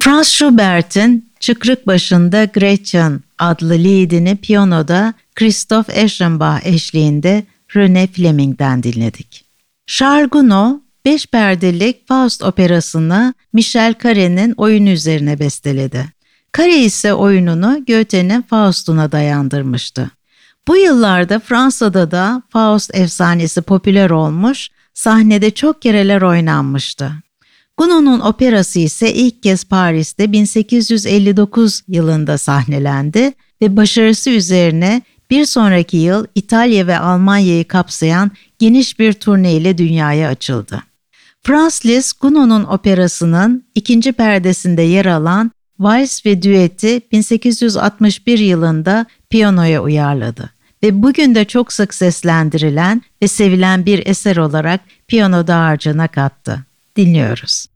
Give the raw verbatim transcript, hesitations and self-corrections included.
Franz Schubert'in Çıkrık Başında Gretchen adlı liedini piyanoda Christoph Eschenbach eşliğinde René Fleming'den dinledik. Charles Gounod, beş perdelik Faust operasını Michel Carré'nin oyunu üzerine besteledi. Carré ise oyununu Goethe'nin Faust'una dayandırmıştı. Bu yıllarda Fransa'da da Faust efsanesi popüler olmuş, sahnede çok kereler oynanmıştı. Gounod'un operası ise ilk kez Paris'te bin sekiz yüz elli dokuz yılında sahnelendi ve başarısı üzerine bir sonraki yıl İtalya ve Almanya'yı kapsayan geniş bir turne ile dünyaya açıldı. Franz Liszt, Gounod'un operasının ikinci perdesinde yer alan Vals ve Düeti bin sekiz yüz altmış bir yılında piyanoya uyarladı ve bugün de çok sık seslendirilen ve sevilen bir eser olarak piyano dağarcığına kattı. Dinliyoruz.